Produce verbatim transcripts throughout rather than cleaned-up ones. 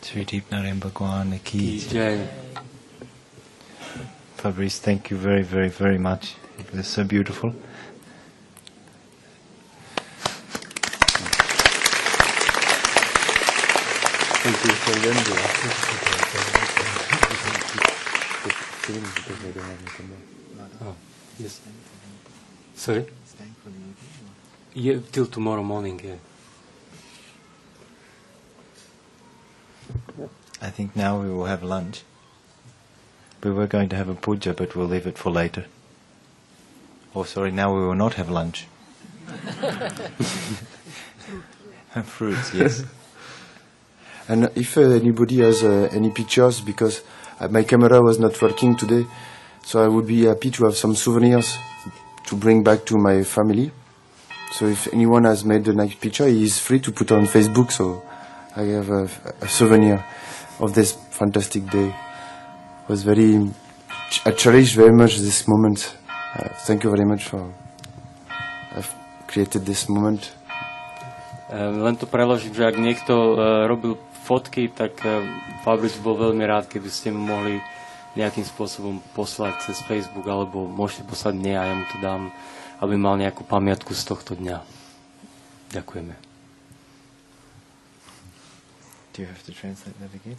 Sri Deep Narayan Bhagwan Ki Jai. Fabrice, thank you very, very, very much. It was so beautiful. Thank you for oh, yes. Sorry? Yeah, till tomorrow morning, yeah. I think now we will have lunch. We were going to have a puja, but we'll leave it for later. Oh, sorry, now we will not have lunch. Fruits, yes. And if uh, anybody has uh, any pictures, because uh, my camera was not working today, so I would be happy to have some souvenirs to bring back to my family. So if anyone has made a nice picture, he is free to put on Facebook, so I have a, a souvenir of this fantastic day. It was very, I cherish very much this moment. Uh, thank you very much for I've created this moment. Uh, len to preložím, že ak niekto uh, robil fotky, tak uh, Fabrice bol veľmi rád, keby ste mu mohli nejakým spôsobom poslať cez Facebook, alebo môžete poslať mne a ja mu to dám, aby mal nejakú pamiatku z tohto dňa. Ďakujeme. Do you have to translate that again?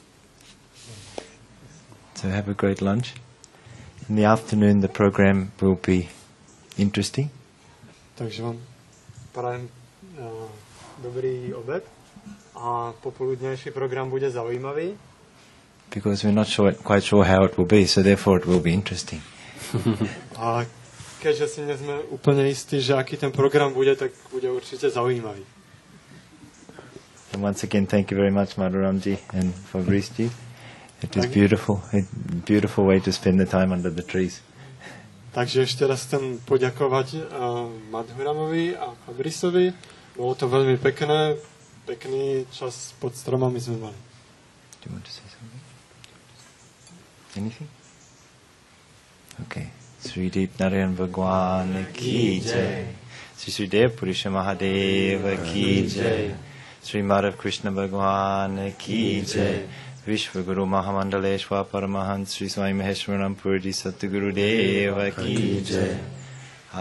So have a great lunch. In the afternoon the program will be interesting. Takže vám prajem uh, dobrý obed a popoludnejší program bude zaujímavý. Because we're not sure, quite sure how it will be, so therefore it will be interesting. A keďže si nie sme úplne istí, že aký ten program bude, tak bude určite zaujímavý. And once again, thank you very much, Madhuramji and Fabrice-ji. It was beautiful, a beautiful way to spend the time under the trees. Takže ešte raz chcem poďakovať uh, Madhuramovi a Fabriceovi. Bolo to veľmi pekné, pekný čas pod stromami sme mali. Do you want to say something? Anything? Okay. Sri Deep Narayan Bhagwan Ki Jai. Sri Sri Dev Purusha Mahadeva Ki Jai. Sri Madhav Krishna Bhagwan Ki Jai. Vishwaguru Mahamandaleshwa Paramahans Sri Swami Maheshwaram Purdi Satguru Deva Ki Jai.